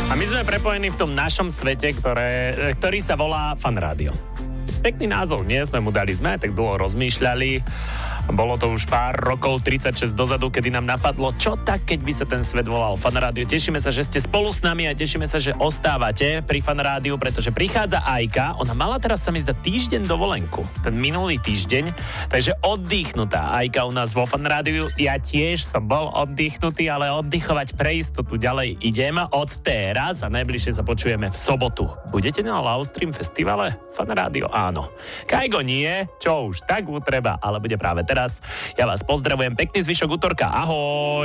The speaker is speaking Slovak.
A my sme prepojení v tom našom svete, ktorý sa volá Fan Rádio. Pekný názov, nie? Sme mu dali, sme tak dlho rozmýšľali. Bolo to už pár rokov, 36 dozadu, kedy nám napadlo, čo tak, keď by sa ten svet volal Fan Rádio. Tešíme sa, že ste spolu s nami a tešíme sa, že ostávate pri Fan Rádiu, pretože prichádza Ajka. Ona mala teraz, sa mi zdá, týždeň dovolenku. Ten minulý týždeň. Takže oddychnutá Ajka u nás vo Fan Rádiu. Ja tiež som bol oddychnutý, ale oddychovať pre istotu ďalej idem od teraz a najbližšie sa počujeme v sobotu. Budete na Love Stream festivale? Fan Rádio? Áno. Kajgo nie, čo už, tak mu treba, ale bude práve teraz. Ja vás pozdravujem, pekný zvyšok útorka, ahoj!